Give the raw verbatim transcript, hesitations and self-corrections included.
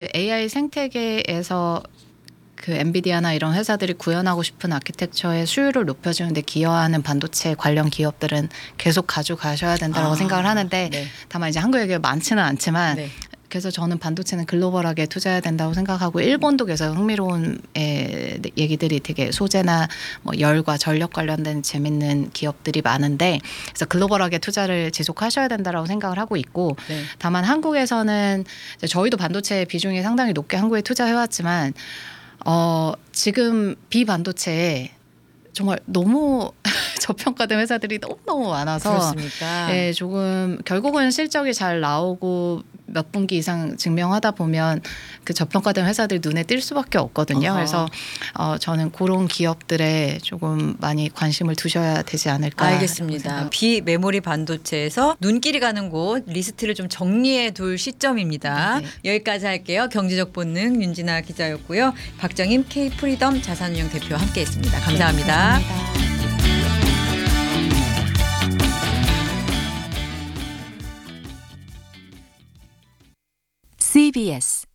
에이아이 생태계에서 그 엔비디아나 이런 회사들이 구현하고 싶은 아키텍처의 수율을 높여주는데 기여하는 반도체 관련 기업들은 계속 가져가셔야 된다고 아, 생각을 하는데 네. 다만 이제 한국에 많지는 않지만 네. 그래서 저는 반도체는 글로벌하게 투자해야 된다고 생각하고 일본도 계속 흥미로운 에, 얘기들이 되게 소재나 뭐 열과 전력 관련된 재밌는 기업들이 많은데 그래서 글로벌하게 투자를 지속하셔야 된다라고 생각을 하고 있고 네. 다만 한국에서는 이제 저희도 반도체 비중이 상당히 높게 한국에 투자해왔지만 어, 지금 비반도체에 정말 너무 저평가된 회사들이 너무너무 많아서 그렇습니까? 예, 조금 결국은 실적이 잘 나오고 몇 분기 이상 증명하다 보면 그 저평가된 회사들 눈에 띌 수밖에 없거든요. 어허. 그래서 어, 저는 그런 기업들에 조금 많이 관심을 두셔야 되지 않을까. 알겠습니다. 비메모리 반도체에서 눈길이 가는 곳 리스트를 좀 정리해 둘 시점입니다. 네네. 여기까지 할게요. 경제적 본능 윤진아 기자였고요. 박정임 K프리덤 자산운용 대표와 함께했습니다. 감사합니다. 네, 감사합니다. 씨비에스